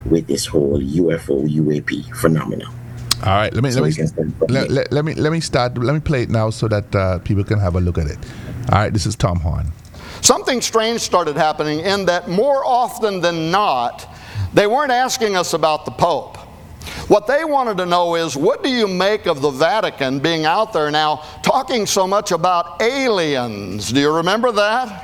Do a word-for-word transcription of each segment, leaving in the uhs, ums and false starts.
with this whole U F O U A P phenomenon. All right, let me So let we me can start from let, there. let, let me let me start. Let me play it now so that uh, people can have a look at it. All right, this is Tom Horn. Something strange started happening in that more often than not, they weren't asking us about the Pope. What they wanted to know is, what do you make of the Vatican being out there now talking so much about aliens? Do you remember that?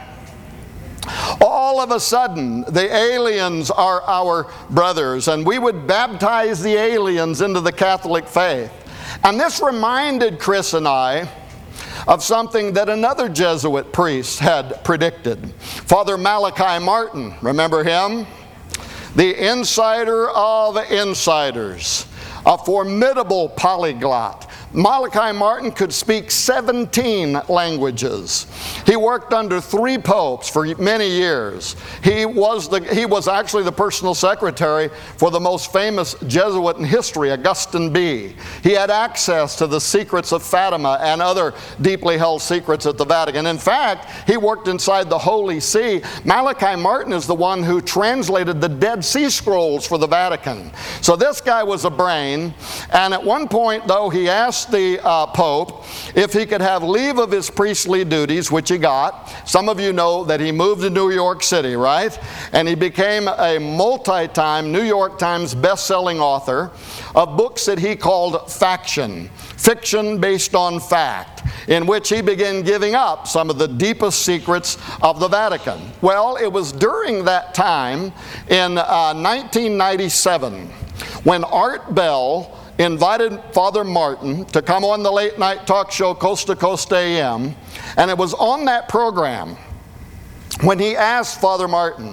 All of a sudden, the aliens are our brothers, and we would baptize the aliens into the Catholic faith. And this reminded Chris and I of something that another Jesuit priest had predicted. Father Malachi Martin, remember him? The insider of insiders, a formidable polyglot. Malachi Martin could speak seventeen languages. He worked under three popes for many years. He was, the, he was actually the personal secretary for the most famous Jesuit in history, Augustine Bea. He had access to the secrets of Fatima and other deeply held secrets at the Vatican. In fact, he worked inside the Holy See. Malachi Martin is the one who translated the Dead Sea Scrolls for the Vatican. So this guy was a brain, and at one point, though, he asked the uh, Pope if he could have leave of his priestly duties, which he got. Some of you know that he moved to New York City, right? And he became a multi-time New York Times best-selling author of books that he called Faction, fiction based on fact, in which he began giving up some of the deepest secrets of the Vatican. Well, it was during that time in uh, nineteen ninety-seven when Art Bell invited Father Martin to come on the late night talk show Coast to Coast A M, and it was on that program when he asked Father Martin,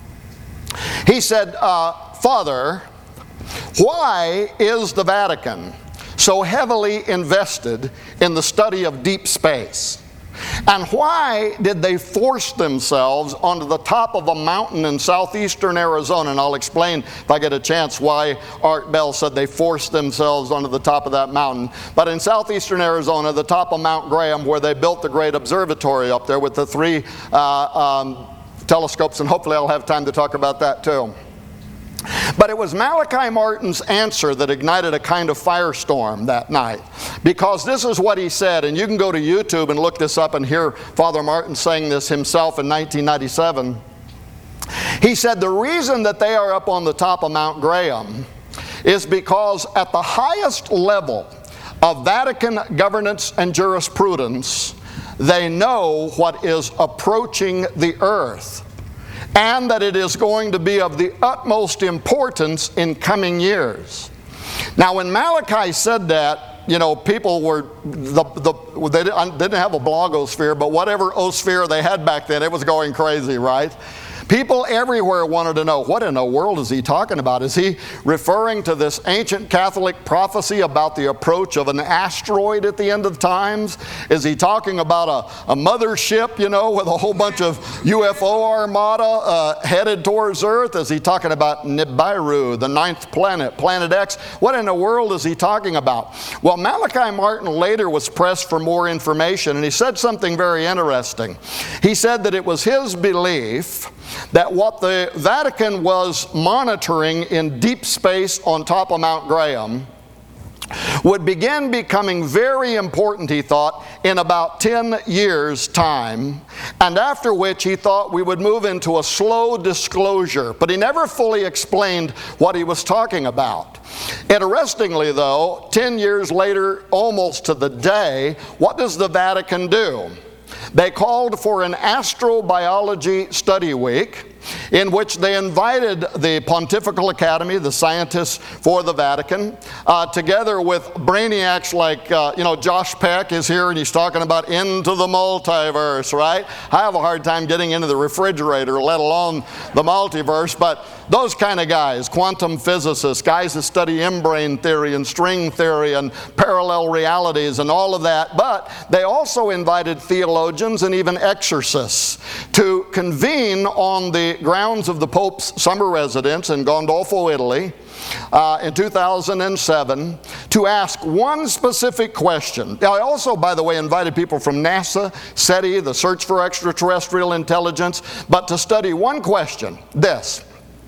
he said, uh, Father, why is the Vatican so heavily invested in the study of deep space? And why did they force themselves onto the top of a mountain in southeastern Arizona? And I'll explain, if I get a chance, why Art Bell said they forced themselves onto the top of that mountain. But in southeastern Arizona, the top of Mount Graham, where they built the great observatory up there with the three uh, um, telescopes, and hopefully I'll have time to talk about that too. But it was Malachi Martin's answer that ignited a kind of firestorm that night. Because this is what he said, and you can go to YouTube and look this up and hear Father Martin saying this himself in nineteen ninety-seven. He said the reason that they are up on the top of Mount Graham is because at the highest level of Vatican governance and jurisprudence, they know what is approaching the earth, and that it is going to be of the utmost importance in coming years. Now, when Malachi said that, you know, people were, the, the, they didn't have a blogosphere, but whatever osphere they had back then, it was going crazy, right? People everywhere wanted to know, what in the world is he talking about? Is he referring to this ancient Catholic prophecy about the approach of an asteroid at the end of times? Is he talking about a, a mothership, you know, with a whole bunch of U F O armada uh, headed towards Earth? Is he talking about Nibiru, the ninth planet, Planet X? What in the world is he talking about? Well, Malachi Martin later was pressed for more information, and he said something very interesting. He said that it was his belief that what the Vatican was monitoring in deep space on top of Mount Graham would begin becoming very important, he thought, in about ten years' time, and after which he thought we would move into a slow disclosure. But he never fully explained what he was talking about. Interestingly, though, ten years later, almost to the day, what does the Vatican do? They called for an astrobiology study week in which they invited the Pontifical Academy, the scientists for the Vatican, uh, together with brainiacs like, uh, you know, Josh Peck is here and he's talking about into the multiverse, right? I have a hard time getting into the refrigerator, let alone the multiverse, but those kind of guys, quantum physicists, guys that study M-brain theory and string theory and parallel realities and all of that. But they also invited theologians and even exorcists to convene on the grounds of the Pope's summer residence in Gandolfo, Italy, uh, in two thousand seven, to ask one specific question. I also, by the way, invited people from NASA, SETI, the Search for Extraterrestrial Intelligence, but to study one question, this: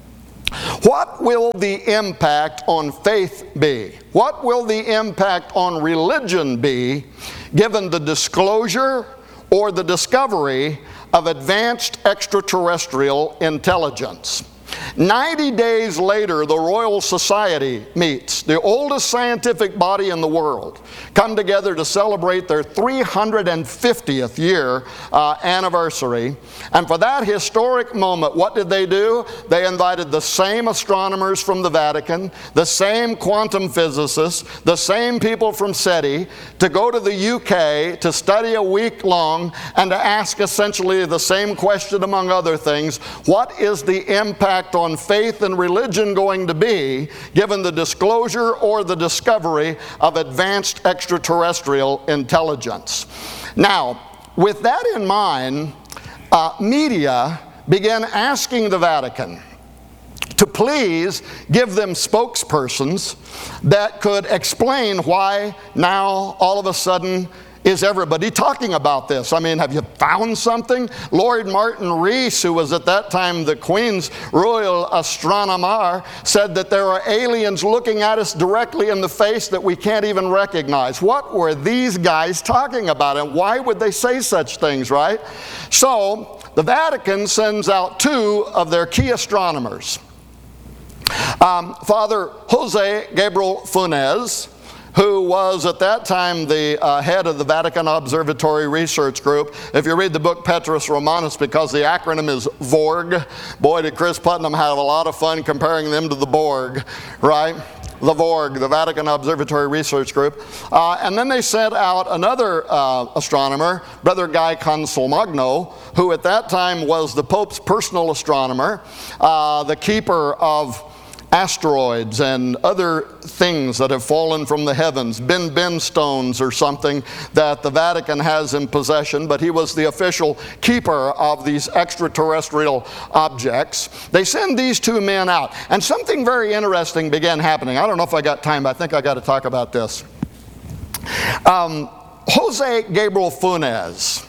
What will the impact on faith be? What will the impact on religion be given the disclosure or the discovery of advanced extraterrestrial intelligence? ninety days later, the Royal Society meets, the oldest scientific body in the world, come together to celebrate their three hundred fiftieth year uh, anniversary. And for that historic moment, what did they do? They invited the same astronomers from the Vatican, the same quantum physicists, the same people from SETI to go to the U K to study a week long and to ask essentially the same question, among other things: what is the impact on faith and religion going to be given the disclosure or the discovery of advanced extraterrestrial intelligence? Now, with that in mind, uh, media began asking the Vatican to please give them spokespersons that could explain why now all of a sudden is everybody talking about this. I mean, have you found something? Lord Martin Rees, who was at that time the Queen's Royal Astronomer, said that there are aliens looking at us directly in the face that we can't even recognize. What were these guys talking about, and why would they say such things, right? So the Vatican sends out two of their key astronomers. Um, Father Jose Gabriel Funes, who was at that time the uh, head of the Vatican Observatory Research Group. If you read the book Petrus Romanus, because the acronym is VORG, boy did Chris Putnam have a lot of fun comparing them to the Borg, right? The VORG, the Vatican Observatory Research Group. Uh, and then they sent out another uh, astronomer, Brother Guy Consolmagno, who at that time was the Pope's personal astronomer, uh, the keeper of asteroids and other things that have fallen from the heavens, bin bin stones or something that the Vatican has in possession, but he was the official keeper of these extraterrestrial objects. They send these two men out, and something very interesting began happening. I don't know if I got time, but I think I got to talk about this. Um, Jose Gabriel Funes,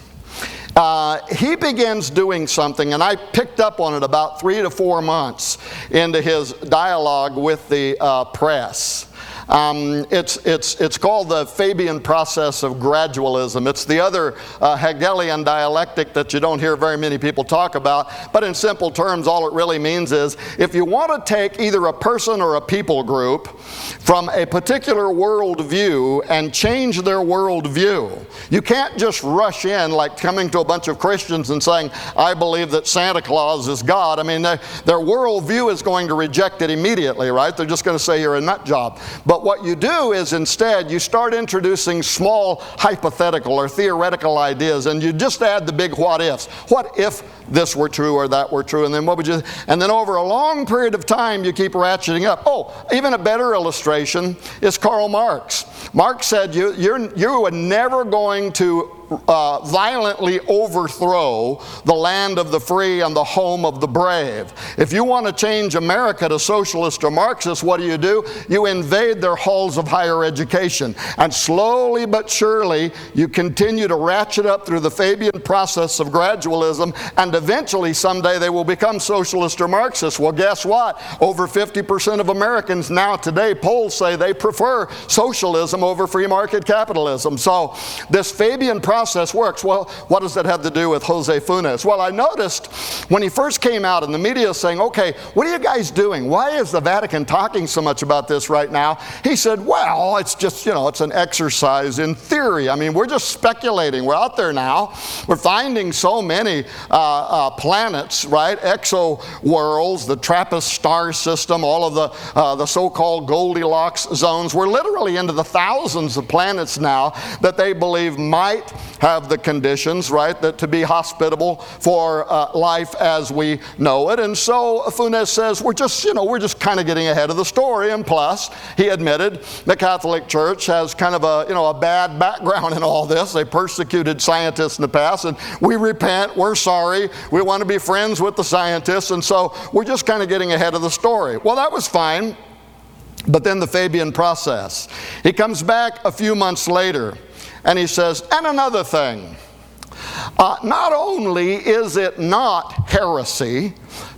Uh, he begins doing something, and I picked up on it about three to four months into his dialogue with the uh, press. Um, it's, it's, it's called the Fabian process of gradualism. It's the other uh, Hegelian dialectic that you don't hear very many people talk about, but in simple terms, all it really means is if you want to take either a person or a people group from a particular worldview and change their worldview, you can't just rush in like coming to a bunch of Christians and saying, I believe that Santa Claus is God. I mean, they, their worldview is going to reject it immediately, right? They're just going to say you're a nut job. But what you do is instead you start introducing small hypothetical or theoretical ideas, and you just add the big what ifs. What if this were true or that were true? And then what would you, and then over a long period of time you keep ratcheting up. Oh, even a better illustration is Karl Marx. Marx said you, you're, you are never going to Uh, violently overthrow the land of the free and the home of the brave. If you want to change America to socialist or Marxist, what do you do? You invade their halls of higher education. And slowly but surely, you continue to ratchet up through the Fabian process of gradualism, and eventually someday they will become socialist or Marxist. Well, guess what? Over fifty percent of Americans now today, polls say they prefer socialism over free market capitalism. So this Fabian process process works. Well, what does that have to do with Jose Funes? Well, I noticed when he first came out and the media is saying, okay, what are you guys doing? Why is the Vatican talking so much about this right now? He said, well, it's just, you know, it's an exercise in theory. I mean, we're just speculating. We're out there now. We're finding so many uh, uh, planets, right? Exo worlds, the TRAPPIST star system, all of the, uh, the so-called Goldilocks zones. We're literally into the thousands of planets now that they believe might have the conditions, right, that to be hospitable for uh, life as we know it. And so Funes says, we're just, you know, we're just kind of getting ahead of the story. And plus, he admitted the Catholic Church has kind of a, you know, a bad background in all this. They persecuted scientists in the past, and we repent, we're sorry, we want to be friends with the scientists, and so we're just kind of getting ahead of the story. Well, that was fine, but then the Fabian process. He comes back a few months later, and he says, and another thing, uh, not only is it not heresy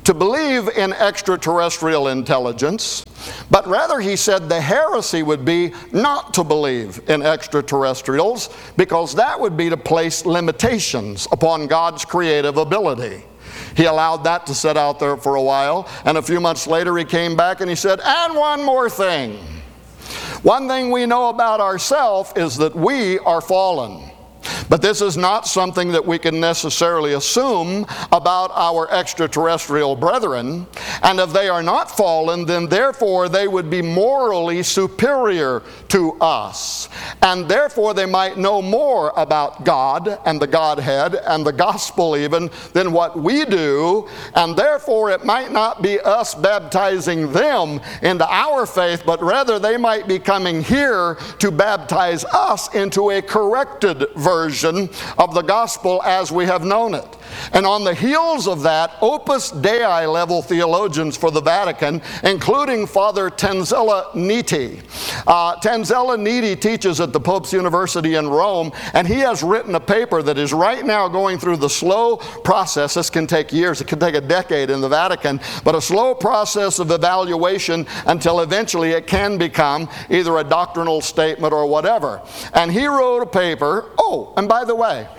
to believe in extraterrestrial intelligence, but rather he said the heresy would be not to believe in extraterrestrials, because that would be to place limitations upon God's creative ability. He allowed that to sit out there for a while, and a few months later he came back and he said, and one more thing. One thing we know about ourselves is that we are fallen. But this is not something that we can necessarily assume about our extraterrestrial brethren. And if they are not fallen, then therefore they would be morally superior to us. And therefore they might know more about God and the Godhead and the gospel even than what we do. And therefore it might not be us baptizing them into our faith, but rather they might be coming here to baptize us into a corrected version of the gospel as we have known it. And on the heels of that, Opus Dei level theologians for the Vatican, including Father Tanzella Nitti. Uh, Tanzella Nitti teaches at the Pope's University in Rome, and he has written a paper that is right now going through the slow process. This can take years, it can take a decade in the Vatican, but a slow process of evaluation until eventually it can become either a doctrinal statement or whatever. And he wrote a paper, oh, and by the way,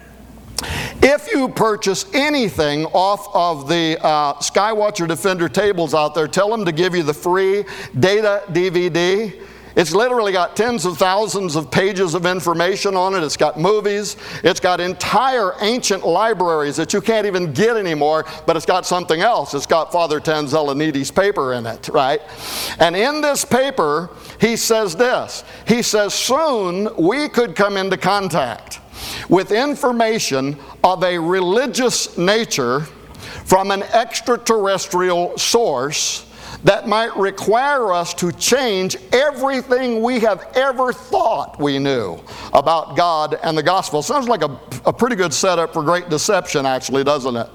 if you purchase anything off of the uh, Skywatcher Defender tables out there, tell them to give you the free data D V D. It's literally got tens of thousands of pages of information on it. It's got movies. It's got entire ancient libraries that you can't even get anymore, but it's got something else. It's got Father Tanzella Nitti's paper in it, right? And in this paper, he says this. He says, soon we could come into contact with information of a religious nature from an extraterrestrial source that might require us to change everything we have ever thought we knew about God and the gospel. Sounds like a, a pretty good setup for great deception, actually, doesn't it?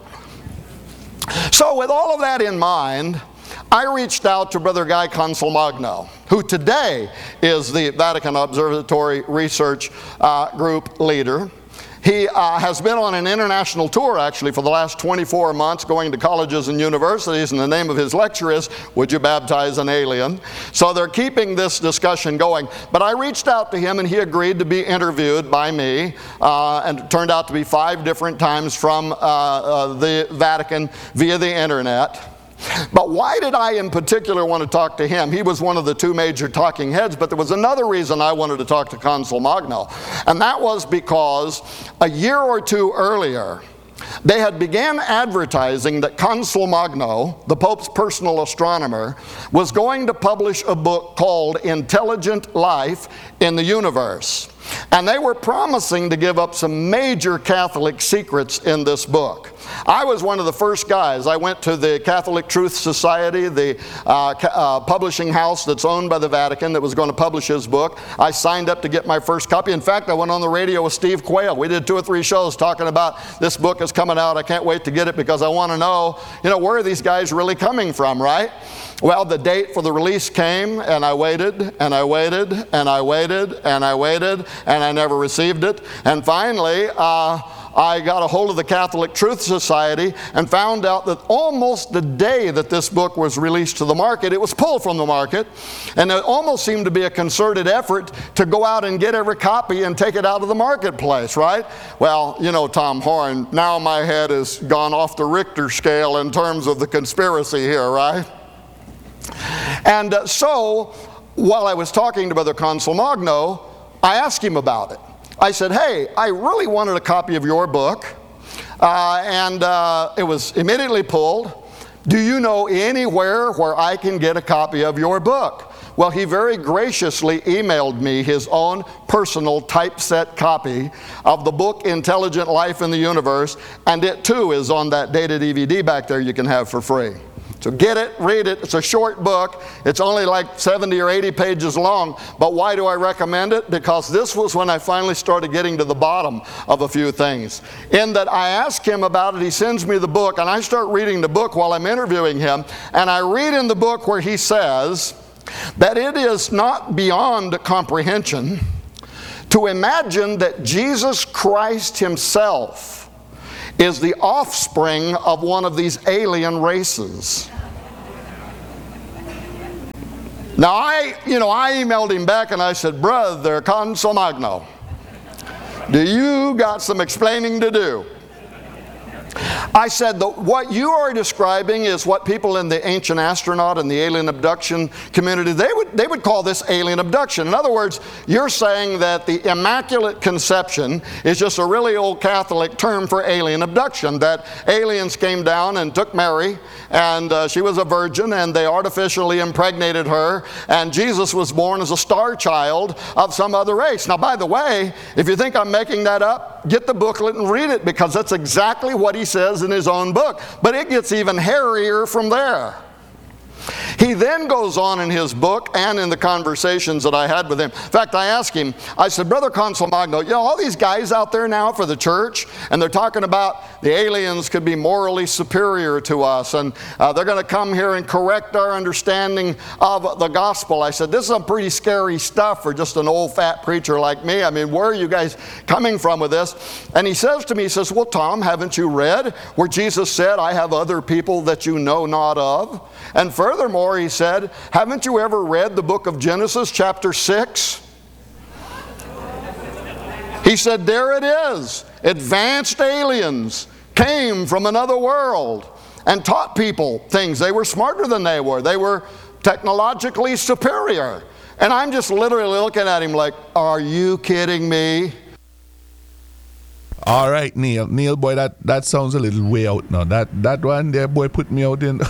So with all of that in mind, I reached out to Brother Guy Consolmagno, who today is the Vatican Observatory Research uh, Group leader. He uh, has been on an international tour, actually, for the last twenty-four months, going to colleges and universities, and the name of his lecture is, Would You Baptize an Alien? So they're keeping this discussion going. But I reached out to him, and he agreed to be interviewed by me, uh, and it turned out to be five different times from uh, uh, the Vatican via the internet. But why did I in particular want to talk to him? He was one of the two major talking heads, but there was another reason I wanted to talk to Consolmagno, and that was because a year or two earlier, they had began advertising that Consolmagno, the Pope's personal astronomer, was going to publish a book called Intelligent Life in the Universe. And they were promising to give up some major Catholic secrets in this book. I was one of the first guys. I went to the Catholic Truth Society, the uh, uh, publishing house that's owned by the Vatican that was going to publish his book. I signed up to get my first copy. In fact, I went on the radio with Steve Quayle. We did two or three shows talking about this book is coming out. I can't wait to get it because I want to know, you know, where are these guys really coming from, right? Well, the date for the release came, and I waited, and I waited, and I waited, and I waited, and I never received it. And finally, uh, I got a hold of the Catholic Truth Society and found out that almost the day that this book was released to the market, it was pulled from the market, and it almost seemed to be a concerted effort to go out and get every copy and take it out of the marketplace, right? Well, you know, Tom Horn, now my head has gone off the Richter scale in terms of the conspiracy here, right? And uh, so, while I was talking to Brother Consolmagno, I asked him about it. I said, hey, I really wanted a copy of your book, uh, and uh, it was immediately pulled. Do you know anywhere where I can get a copy of your book? Well, he very graciously emailed me his own personal typeset copy of the book Intelligent Life in the Universe, and it too is on that data D V D back there you can have for free. So get it, read it. It's a short book. It's only like seventy or eighty pages long. But why do I recommend it? Because this was when I finally started getting to the bottom of a few things. In that I ask him about it, he sends me the book, and I start reading the book while I'm interviewing him. And I read in the book where he says that it is not beyond comprehension to imagine that Jesus Christ himself is the offspring of one of these alien races. Now, I, you know, I emailed him back and I said, Brother Consolmagno, do you got some explaining to do? I said that what you are describing is what people in the ancient astronaut and the alien abduction community, they would, they would call this alien abduction. In other words, you're saying that the Immaculate Conception is just a really old Catholic term for alien abduction, that aliens came down and took Mary, and uh, she was a virgin, and they artificially impregnated her, and Jesus was born as a star child of some other race. Now, by the way, if you think I'm making that up, get the booklet and read it, because that's exactly what he says in his own book. But it gets even hairier from there. He then goes on in his book and in the conversations that I had with him. In fact, I asked him, I said, Brother Consolmagno, you know, all these guys out there now for the church, and they're talking about the aliens could be morally superior to us, and uh, they're going to come here and correct our understanding of the gospel. I said, this is some pretty scary stuff for just an old fat preacher like me. I mean, where are you guys coming from with this? And he says to me, he says, well, Tom, haven't you read where Jesus said, I have other people that you know not of? And furthermore, he said, haven't you ever read the book of Genesis, chapter six? He said, there it is. Advanced aliens came from another world and taught people things. They were smarter than they were. They were technologically superior. And I'm just literally looking at him like, are you kidding me? All right, Neil. Neil, boy, that, that sounds a little way out now. That that one there, boy, put me out in.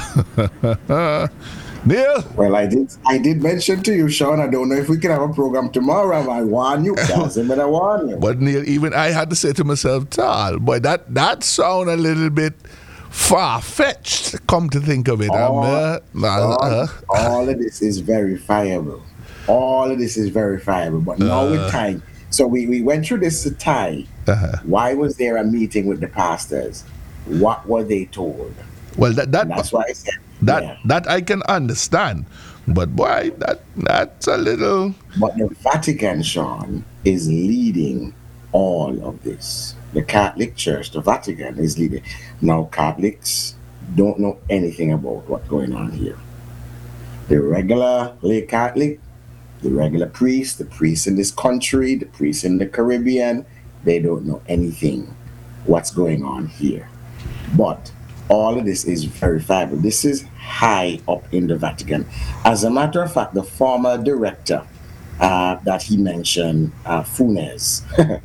Neil? Well, I did I did mention to you, Sean, I don't know if we can have a program tomorrow. I warn you. That's it, but I warn you. But Neil, even I had to say to myself, Tal, boy, that, that sound a little bit far-fetched, come to think of it. All, uh, all, uh, all of this is verifiable. All of this is verifiable. But now Uh. with time. So we, we went through this to tie. uh-huh. Why was there a meeting with the pastors? What were they told? Well, that that And that's why I said that yeah. that I can understand, but boy, that that's a little. But the Vatican, Sean, is leading all of this. The Catholic Church, the Vatican, is leading. Now, Catholics don't know anything about what's going on here. The regular lay Catholic, the regular priest, the priests in this country, the priests in the Caribbean, they don't know anything what's going on here. But all of this is verifiable. This is high up in the Vatican. As a matter of fact, the former director uh, that he mentioned, uh, Funes,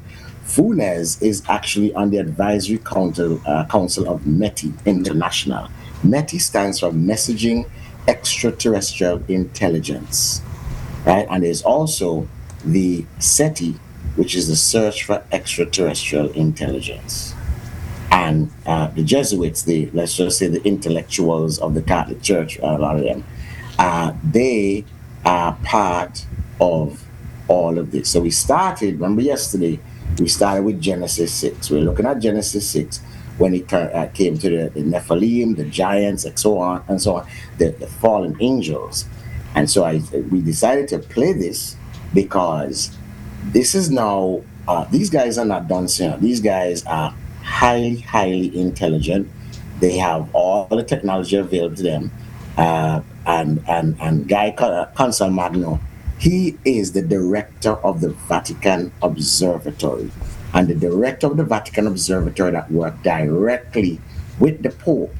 Funes is actually on the advisory council, uh, council of METI International. METI stands for Messaging Extraterrestrial Intelligence, right? And there's also the SETI, which is the Search for Extraterrestrial Intelligence. And uh, the Jesuits, the let's just say the intellectuals of the Catholic Church, a lot of them, uh, they are part of all of this. So we started, remember yesterday, we started with Genesis six. We're looking at Genesis six when it uh, came to the, the Nephilim, the giants, and so on, and so on, the, the fallen angels. And so I, we decided to play this because this is now, uh, these guys are not done soon. These guys are highly, highly intelligent. They have all the technology available to them. Uh, and, and, and Guy Consolmagno, he is the director of the Vatican Observatory. And the director of the Vatican Observatory that worked directly with the Pope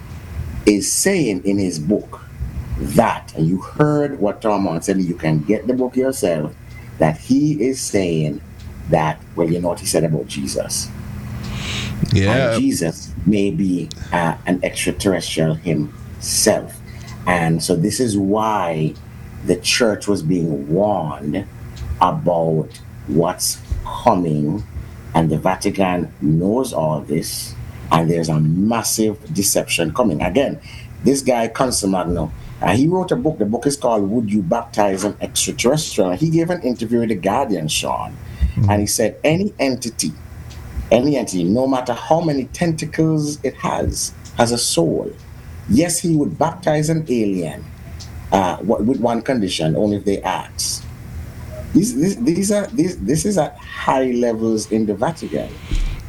is saying in his book that, and you heard what Tom Hahn said, you can get the book yourself, that he is saying that, well, you know what he said about Jesus. Yeah. And Jesus may be uh, an extraterrestrial himself. And so this is why the church was being warned about what's coming, and the Vatican knows all this, and there's a massive deception coming. Again, this guy, Consolmagno, uh, he wrote a book. The book is called Would You Baptize an Extraterrestrial? He gave an interview with The Guardian, Sean, mm-hmm. and he said any entity, any entity, no matter how many tentacles it has, has a soul. Yes, he would baptize an alien uh, with one condition, only if they ask. These, these, these are these. This is at high levels in the Vatican.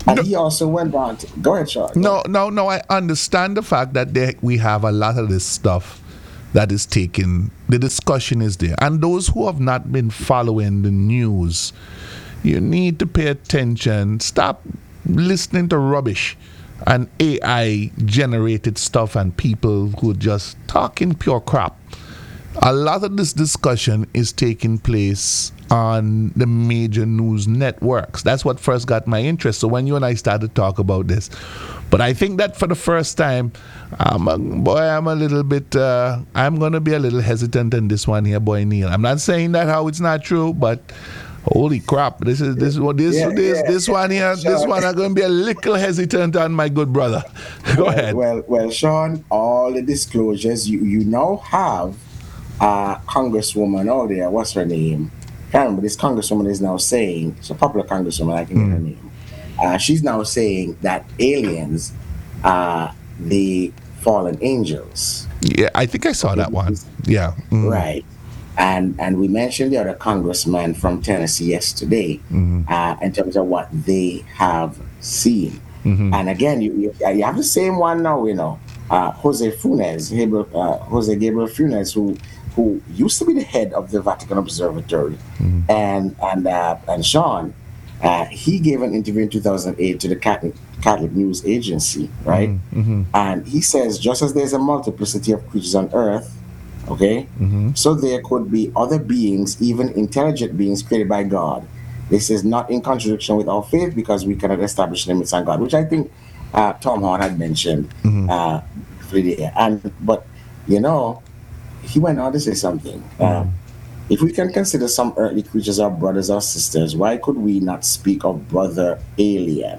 And he also went on to, go ahead, Sean. No, no, no. I understand the fact that they, we have a lot of this stuff that is taken. The discussion is there, and those who have not been following the news, you need to pay attention. Stop listening to rubbish and A I generated stuff and people who just talking pure crap. A lot of this discussion is taking place on the major news networks. That's what first got my interest. So when you and I started to talk about this, but I think that for the first time, I'm a, boy, I'm a little bit, uh, I'm going to be a little hesitant in this one here, boy Neil. I'm not saying that how it's not true, but holy crap, this is this what this Yeah, this yeah. this one here, this Sure. one I'm going to be a little hesitant on, my good brother. Go well, ahead. Well, well, Sean, all the disclosures, you, you now have a congresswoman out there, what's her name? Can't remember, this congresswoman is now saying, it's a popular congresswoman, I can get her name. Uh, she's now saying that aliens are the fallen angels. Yeah, I think I saw that one. Yeah. Mm. Right. And and we mentioned the other congressman from Tennessee yesterday uh, in terms of what they have seen. And again, you, you you have the same one now, you know, uh, Jose Funes, Gabriel, uh, Jose Gabriel Funes, who who used to be the head of the Vatican Observatory, and and uh, and Sean, uh, he gave an interview in two thousand eight to the Catholic Catholic News Agency, right? And he says, just as there's a multiplicity of creatures on Earth, okay, so there could be other beings, even intelligent beings created by God. This is not in contradiction with our faith because we cannot establish limits on God, which I think uh, Tom Horn had mentioned. Uh, and but you know, he went on to say something. Uh, if we can consider some earthly creatures our brothers or sisters, why could we not speak of brother alien?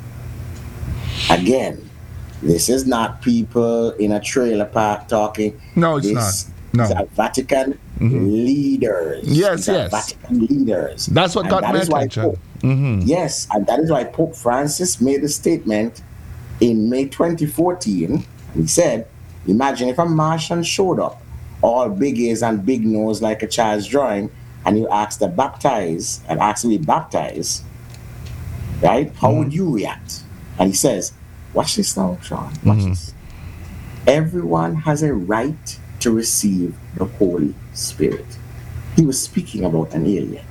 Again, this is not people in a trailer park talking. No, it's this not. is No. a Vatican leaders. Yes, These are yes. Vatican leaders. That's what And got that my is why attention. Pope- Yes, and that is why Pope Francis made a statement in May twenty fourteen. He said, imagine if a Martian showed up, all big ears and big nose like a child's drawing, and you asked to baptize and asked to be baptized, right? How would you react? And he says, watch this now, Sean. Watch this. Everyone has a right to receive the Holy Spirit. He was speaking about an alien.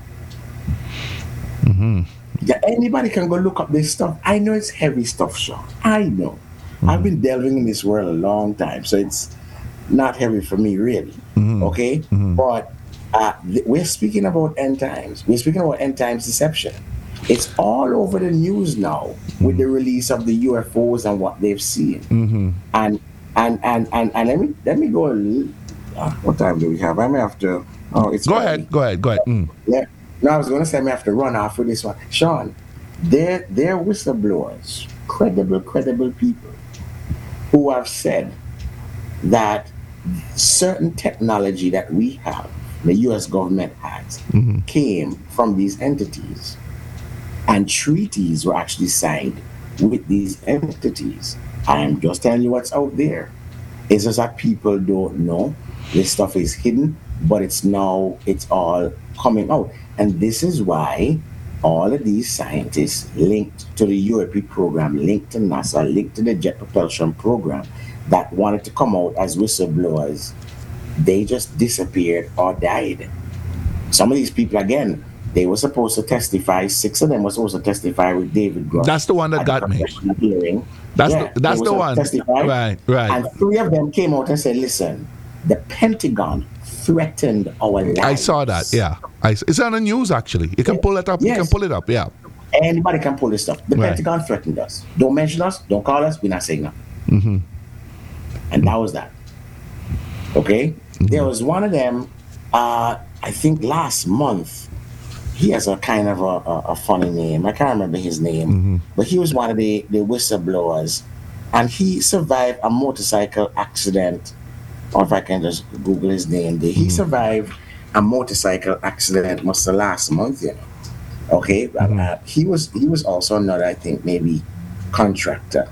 Yeah, anybody can go look up this stuff. I know it's heavy stuff, Sean. I know. I've been delving in this world a long time, so it's not heavy for me, really. Okay? But uh, th- we're speaking about end times. We're speaking about end times deception. It's all over the news now with the release of the U F Os and what they've seen. And and and and and let me let me go. A little, uh, what time do we have? I may have to. Oh, it's Go early. ahead. Go ahead. Go ahead. Mm. Yeah. No, I was going to say I may have to run off with this one. Sean, they're, they're whistleblowers, credible, credible people who have said that certain technology that we have, the U S government has, came from these entities. And treaties were actually signed with these entities. I'm just telling you what's out there. It's just that people don't know. This stuff is hidden, but it's now, it's all coming out. And this is why all of these scientists linked to the U A P program, linked to NASA, linked to the Jet Propulsion program that wanted to come out as whistleblowers, they just disappeared or died. Some of these people, again, they were supposed to testify. Six of them were supposed to testify with David Grush. That's the one that at got me. congressional hearing. That's Yeah, the, that's they the were one. supposed to testify. Right. Right. And three of them came out and said, listen, the Pentagon threatened our lives. I saw that. Yeah. I, it's on the news actually. You can pull it up. You Yes. can pull it up. Yeah. Anybody can pull this stuff. The Right. Pentagon threatened us. Don't mention us. Don't call us. We're not saying nothing. And that was that. Okay? There was one of them, uh, I think last month. He has a kind of a, a, a funny name. I can't remember his name. But he was one of the, the whistleblowers. And he survived a motorcycle accident. Or if I can just Google his name there. He survived a motorcycle accident must have last month, you know. Okay? Uh, he was he was also another, I think, maybe contractor.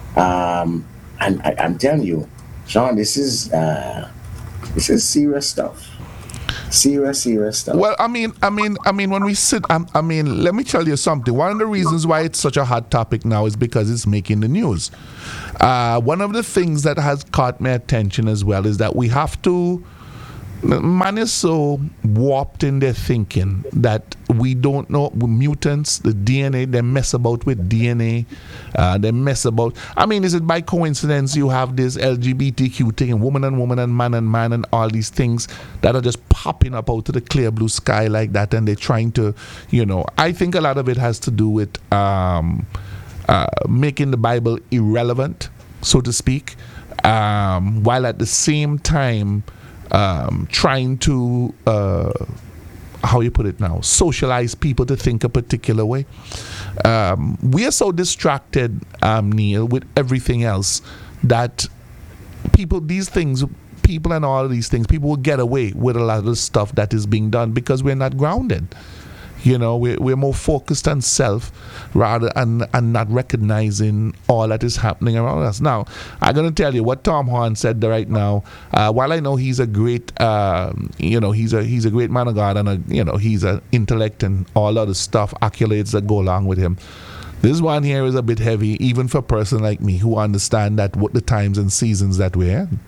Um, and I, I'm telling you, Sean, this is uh, this is serious stuff. Serious, serious stuff. Well, I mean, I mean, I mean, when we sit, I, I mean, let me tell you something. One of the reasons why it's such a hot topic now is because it's making the news. Uh, one of the things that has caught my attention as well is that we have to. Man is so warped in their thinking that we don't know mutants, the D N A, they mess about with D N A, uh, they mess about. I mean, is it by coincidence you have this L G B T Q thing and woman and woman and man and man and all these things that are just popping up out of the clear blue sky like that, and they're trying to, you know, I think a lot of it has to do with um, uh, making the Bible irrelevant, so to speak, um, while at the same time Um, trying to, uh, how you put it now, socialize people to think a particular way. Um, we are so distracted, um, Neil, with everything else that people, these things, people and all of these things, people will get away with a lot of the stuff that is being done because we're not grounded. You know, we're, we're more focused on self rather and and not recognizing all that is happening around us. Now, I'm going to tell you what Tom Horn said right now. Uh, while I know he's a great, uh, you know, he's a he's a great man of God and a, you know, he's an intellect and all other stuff, accolades that go along with him. This one here is a bit heavy, even for a person like me who understand that what the times and seasons that we're in.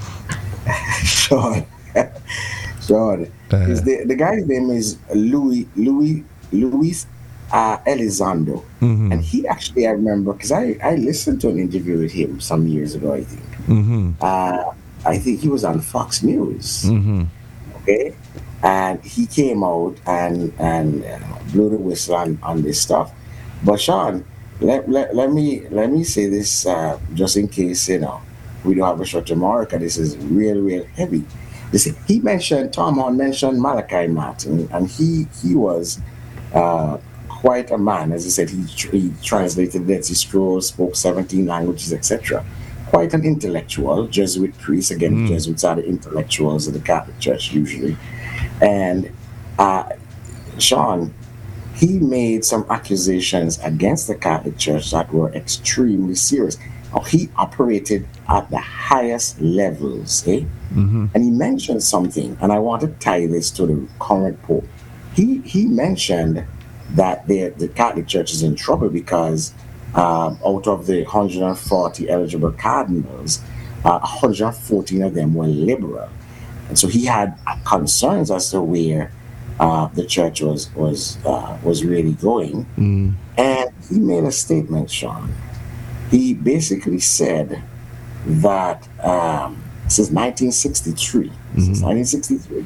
Sean. Sean. Uh, the, the guy's name is Louis Louis Louis uh, Elizondo, mm-hmm. and he actually, I remember because I, I listened to an interview with him some years ago. I think mm-hmm. uh, I think he was on Fox News. Mm-hmm. Okay, and he came out and and uh, blew the whistle on, on this stuff. But Sean, let, let, let me let me say this uh, just in case you know we don't have a show tomorrow because this is real real heavy. You see, he mentioned, Tom Horn mentioned Malachi Martin, and he he was uh, quite a man. As I said, he, he translated Dead Sea Scrolls, spoke seventeen languages, et cetera. Quite an intellectual, Jesuit priest. Again, mm. Jesuits are the intellectuals of the Catholic Church usually. And uh, Sean, he made some accusations against the Catholic Church that were extremely serious. He operated at the highest levels, eh? Mm-hmm. And he mentioned something, and I want to tie this to the current Pope. He he mentioned that the the Catholic Church is in trouble because um, out of the one hundred forty eligible cardinals, uh, one hundred fourteen of them were liberal, and so he had concerns as to where uh, the church was was uh, was really going. Mm. And he made a statement, Sean. He basically said that um, since nineteen sixty-three, mm-hmm. since nineteen sixty-three,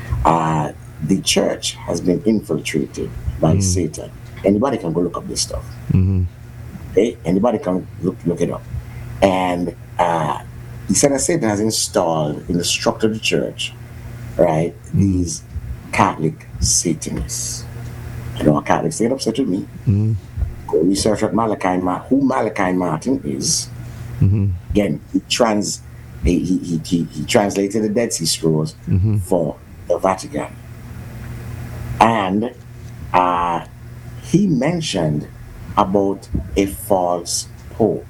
uh, the church has been infiltrated by mm-hmm. Satan. Anybody can go look up this stuff. Mm-hmm. Okay, anybody can look look it up. And uh, he said that Satan has installed in the structure of the church, right, mm-hmm. these Catholic Satanists. I know a Catholic stayed upset with me. Mm-hmm. Go research what Malachi Ma- who Malachi Martin is. Mm-hmm. Again, he trans he, he, he, he translated the Dead Sea Scrolls mm-hmm. for the Vatican. And uh, he mentioned about a false pope.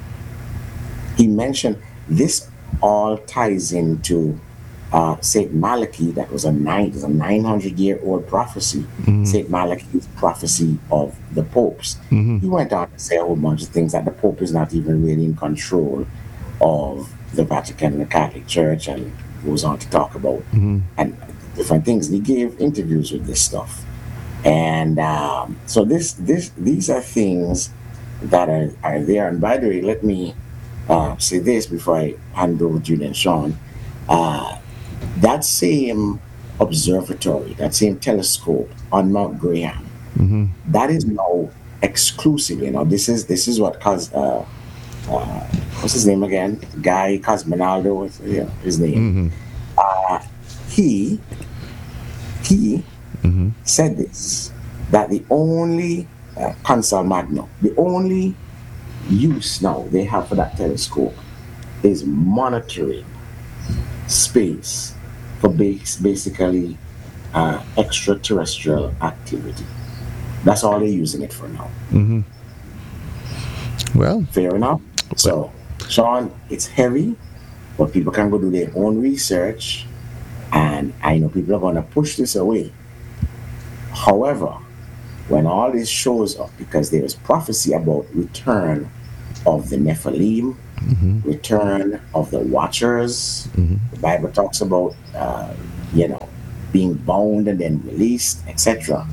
He mentioned this all ties into uh, Saint Malachi. That was a nine, was a nine hundred year old prophecy. Mm-hmm. Saint Malachi's prophecy of the popes. Mm-hmm. He went on to say a whole bunch of things that the Pope is not even really in control of the Vatican and the Catholic Church, and goes on to talk about mm-hmm. and different things. And he gave interviews with this stuff. And um, so this, this, these are things that are, are there. And by the way, let me uh, say this before I hand over to you then, Sean. Uh, that same observatory, that same telescope on Mount Graham, mm-hmm. that is now exclusively. Now this is this is what cause uh, uh, what's his name again? Guy Cosmonaldo, what's yeah, his name? Mm-hmm. Uh, he he mm-hmm. said this, that the only uh, Consol Magno, the only use now they have for that telescope is monitoring space for base, basically uh, extraterrestrial activity. That's all they're using it for now. Mm-hmm. Well, fair enough. So, Sean, it's heavy, but people can go do their own research And I know people are going to push this away. However, when all this shows up, because there is prophecy about return of the Nephilim, Mm-hmm. return of the Watchers. Mm-hmm. The Bible talks about, uh, you know, being bound and then released, et cetera.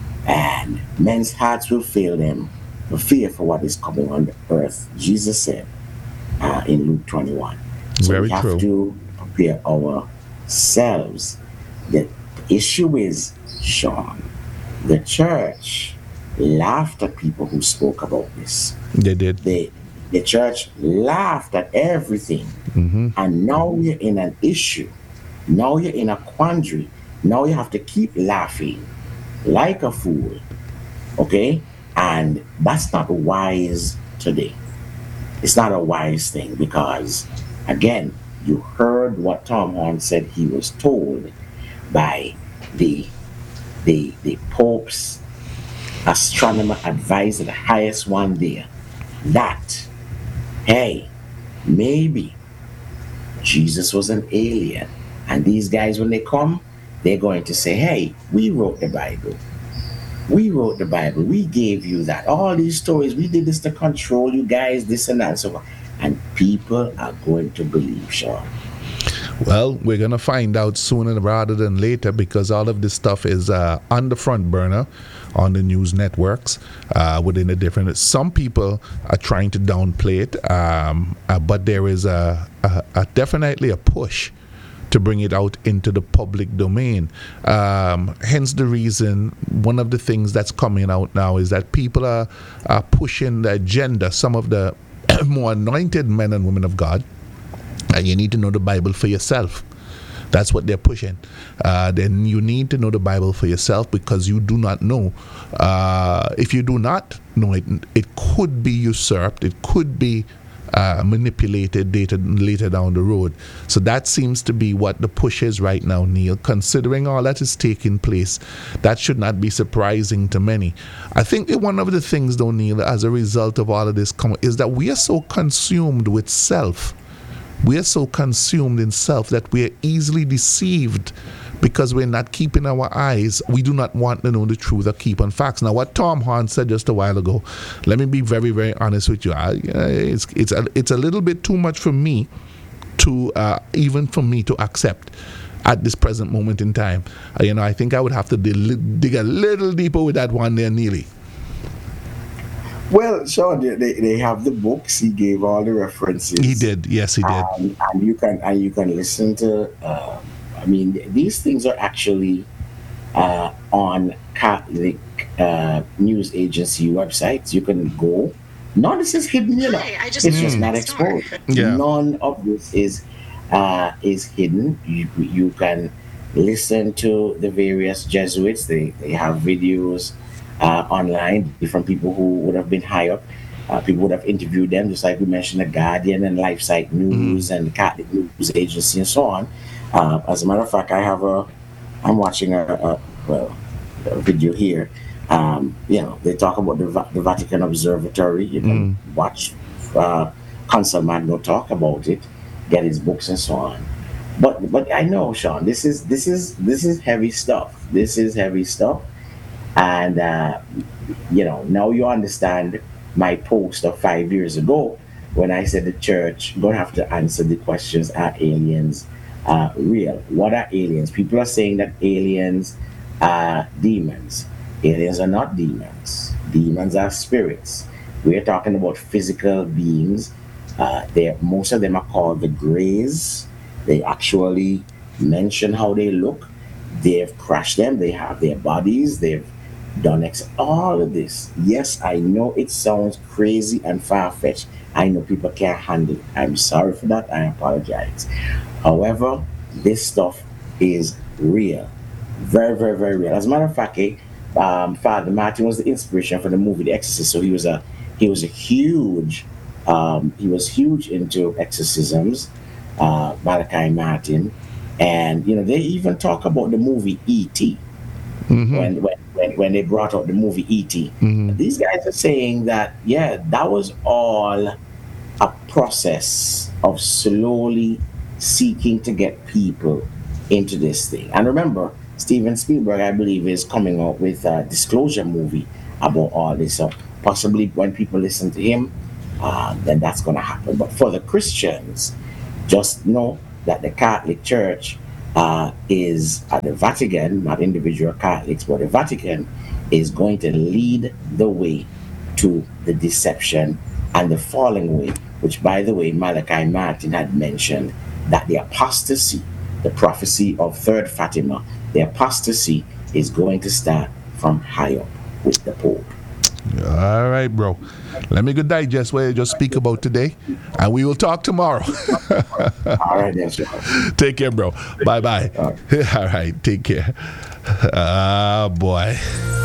And men's hearts will fail them for fear for what is coming on the earth. Jesus said uh, in Luke twenty-one. So Very we have true. to prepare ourselves. The issue is, Sean, the church laughed at people who spoke about this. They did. They, the church laughed at everything. Mm-hmm. And now we're in an issue. Now you're in a quandary. Now you have to keep laughing like a fool. Okay? And that's not wise today. It's not a wise thing because, again, you heard what Tom Horn said he was told by the the the Pope's astronomer advisor, the highest one there, that, hey, maybe Jesus was an alien. And these guys, when they come, they're going to say, hey, we wrote the Bible. We wrote the Bible. We gave you that. All these stories, we did this to control you guys, this and that, and so on. And people are going to believe, Sean. Well, we're going to find out sooner rather than later because all of this stuff is uh, on the front burner on the news networks uh, within the different. Some people are trying to downplay it, um, uh, but there is a, a, a definitely a push to bring it out into the public domain. Um, hence the reason, one of the things that's coming out now is that people are, are pushing the agenda, some of the more anointed men and women of God, and you need to know the Bible for yourself. That's what they're pushing. Uh, then you need to know the Bible for yourself because you do not know. Uh, if you do not know it, it could be usurped. It could be uh, manipulated later, later down the road. So that seems to be what the push is right now, Neil. Considering all that is taking place, that should not be surprising to many. I think that one of the things, though, Neil, as a result of all of this, is that we are so consumed with self. We are so consumed in self that we are easily deceived because we're not keeping our eyes. We do not want to know the truth or keep on facts. Now, what Tom Horn said just a while ago, let me be very, very honest with you. I, it's it's a, it's a little bit too much for me to, uh, even for me to accept at this present moment in time. Uh, you know, I think I would have to dig, dig a little deeper with that one there, Neely. Well, Sean, they, they they have the books. He gave all the references. He did, yes, he did. Um, and you can and you can listen to. Uh, I mean, these things are actually uh, on Catholic uh, news agency websites. You can go. None of this is hidden, you know. Hi, I just It's went just to not the store. exposed. Yeah. None of this is uh, is hidden. You you can listen to the various Jesuits. They they have videos uh, online from people who would have been high up. Uh, people would have interviewed them, just like we mentioned, the Guardian and LifeSite News and the Catholic News Agency and so on. Uh, as a matter of fact, I have a, I'm watching a, a, well, a video here. Um, you know, they talk about the, Va- the Vatican Observatory. You can watch uh, Consul Magno talk about it, get his books and so on. But but I know, Sean, this is this is this is heavy stuff. This is heavy stuff, and uh, you know now you understand my post of five years ago when I said the church gonna have to answer the questions: are aliens uh, real? What are aliens? People are saying that aliens are demons. Aliens are not demons. Demons are spirits. We're talking about physical beings. Uh, they most of them are called the Greys. They actually mention how they look. They've crushed them. They have their bodies. They've done ex- all of this. Yes, I know it sounds crazy and far-fetched. I know people can't handle it. I'm sorry for that. I apologize. However, this stuff is real. Very, very, very real. As a matter of fact, eh, um, Father Martin was the inspiration for the movie The Exorcist. So he was a he was a huge um, he was huge into exorcisms. Uh, Malachi Martin, and you know they even talk about the movie E T Mm-hmm. when, when when when they brought out the movie E T. Mhm. These guys are saying that yeah, that was all a process of slowly seeking to get people into this thing. And remember, Steven Spielberg, I believe, is coming out with a disclosure movie about all this. So possibly when people listen to him, uh, then that's going to happen. But for the Christians, just know that the Catholic Church uh, is at the Vatican, not individual Catholics, but the Vatican is going to lead the way to the deception and the falling away, which, by the way, Malachi Martin had mentioned that the apostasy, the prophecy of Third Fatima, the apostasy is going to start from high up with the Pope. All right, bro. Let me go digest what you just speak about today, and we will talk tomorrow. All right, then, sir. Take care, bro. Bye-bye. All right, All right take care. Ah, boy.